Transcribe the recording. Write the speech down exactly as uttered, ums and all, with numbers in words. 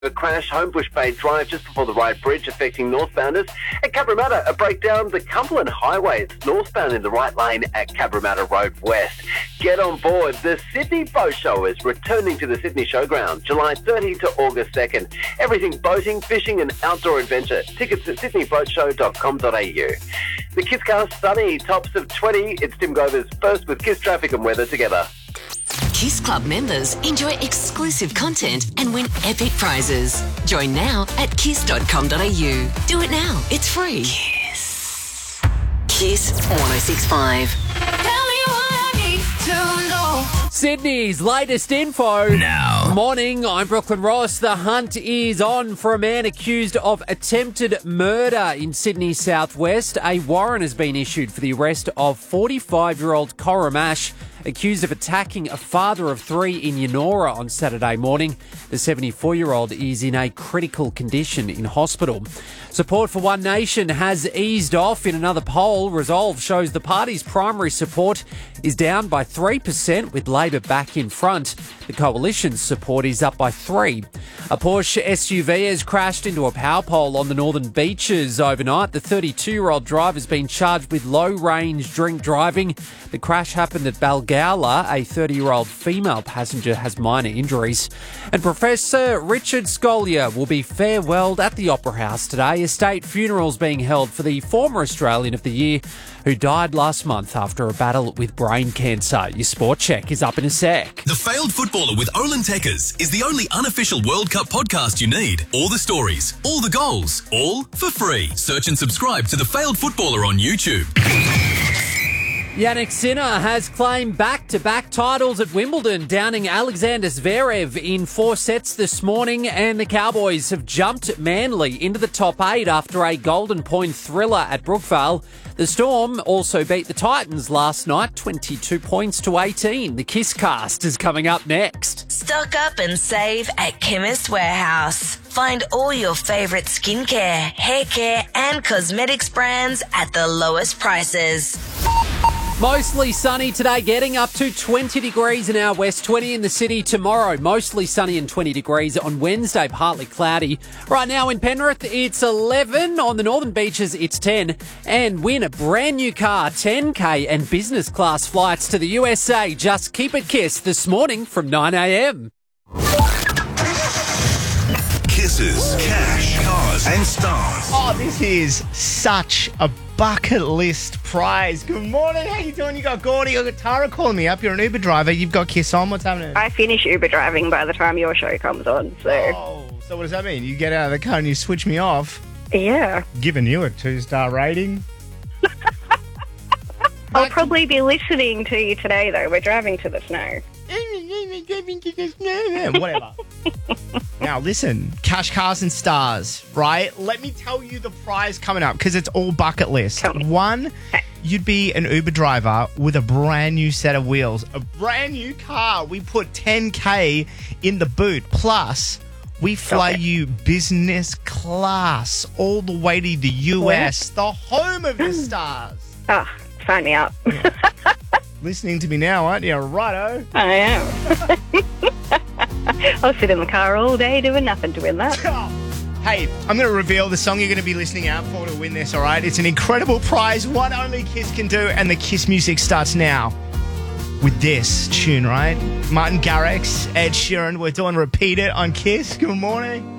A crash, Homebush Bay Drive just before the Ryde Bridge affecting northbounders. At Cabramatta, a breakdown, the Cumberland Highway. It's northbound in the right lane at Cabramatta Road West. Get on board. The Sydney Boat Show is returning to the Sydney Showground, July thirtieth to August second. Everything boating, fishing and outdoor adventure. Tickets at sydney boat show dot com dot a u. The Kisscast sunny, tops of twenty. It's Tim Gover's first with Kiss traffic and weather together. Kiss Club members enjoy exclusive content and win epic prizes. Join now at kiss dot com dot a u. Do it now. It's free. Kiss. Kiss one oh six point five. Tell me what I need to know. Sydney's latest info. Now. Morning, I'm Brooklyn Ross. The hunt is on for a man accused of attempted murder in Sydney's southwest. A warrant has been issued for the arrest of forty-five-year-old Cora Mash, accused of attacking a father of three in Yennora on Saturday morning. The seventy-four-year-old is in a critical condition in hospital. Support for One Nation has eased off in another poll. Resolve shows the party's primary support is down by three percent, with Labor back in front. The coalition's support is up by three. A Porsche S U V has crashed into a power pole on the Northern Beaches overnight. The thirty-two-year-old driver has been charged with low-range drink driving. The crash happened at Balgowlah. A thirty-year-old female passenger has minor injuries. And Professor Richard Scolia will be farewelled at the Opera House today. A state funeral's being held for the former Australian of the Year who died last month after a battle with brain cancer. Your sport check is up in a sec. The Failed Footballer with Olin Tekkers is the only unofficial World Cup podcast you need. All the stories, all the goals, all for free. Search and subscribe to The Failed Footballer on YouTube. Yannick Sinner has claimed back-to-back titles at Wimbledon, downing Alexander Zverev in four sets this morning, and the Cowboys have jumped Manly into the top eight after a Golden Point thriller at Brookvale. The Storm also beat the Titans last night, twenty-two points to eighteen. The Kisscast is coming up next. Stock up and save at Chemist Warehouse. Find all your favourite skincare, hair care and cosmetics brands at the lowest prices. Mostly sunny today, getting up to twenty degrees in our west, twenty in the city tomorrow. Mostly sunny and twenty degrees on Wednesday, partly cloudy. Right now in Penrith, it's eleven. On the Northern Beaches, it's ten. And win a brand new car, ten K and business class flights to the U S A. Just keep it Kiss this morning from nine a.m. Kisses, cash, cars and stars. Oh, this is such a bucket list prize. Good morning. How you doing? You got Gordy, you got Tara calling me up. You're an Uber driver. You've got Kiss on. What's happening? I finish Uber driving by the time your show comes on, so... Oh, so what does that mean? You get out of the car and you switch me off? Yeah. Giving you a two-star rating. I'll probably be listening to you today, though. We're driving to the snow. Whatever. Now, listen. Cash, cars and stars, right? Let me tell you the prize coming up, because it's all bucket list. One, you'd be an Uber driver with a brand new set of wheels. A brand new car. We put ten K in the boot. Plus, we fly Okay. you business class all the way to the U S, the home of the stars. Oh, sign me up. Listening to me now, aren't you? Righto. I am. I'll sit in the car all day doing nothing to win that. Hey, I'm going to reveal the song you're going to be listening out for to win this, all right? It's an incredible prize, one only Kiss can do, and the Kiss music starts now with this tune, right? Martin Garrix, Ed Sheeran, we're doing Repeat It on Kiss. Good morning.